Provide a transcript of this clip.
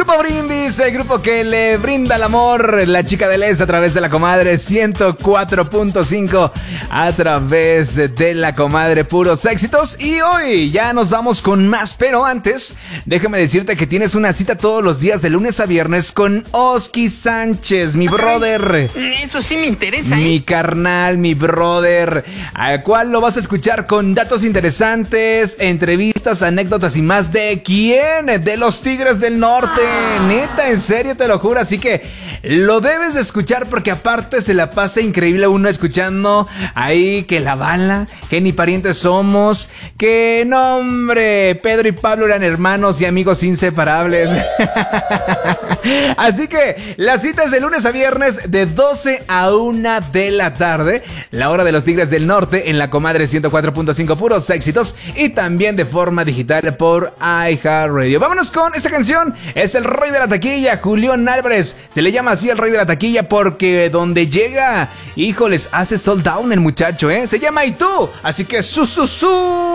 Grupo Brindis, el grupo que le brinda el amor, la chica del este a través de la comadre 104.5, a través de la comadre, puros éxitos. Y hoy ya nos vamos con más, pero antes, déjame decirte que tienes una cita todos los días de lunes a viernes con Oski Sánchez, mi brother. Eso sí me interesa, Mi carnal, mi brother, al cual lo vas a escuchar con datos interesantes, entrevistas, anécdotas y más. ¿De quién? De los Tigres del Norte. Neta, en serio, te lo juro. Así que lo debes de escuchar porque aparte se la pasa increíble uno escuchando ahí que la bala, que ni parientes somos, que no, hombre, Pedro y Pablo eran hermanos y amigos inseparables. Así que las citas de lunes a viernes de 12 a 1 de la tarde, la hora de los Tigres del Norte, en la comadre 104.5, puros éxitos, y también de forma digital por iHeartRadio. Vámonos con esta canción. Es el rey de la taquilla, Julián Álvarez. Se le llama así el rey de la taquilla porque donde llega, híjoles, hace sold down el muchacho, ¿eh? Se llama Y Tú. Así que su.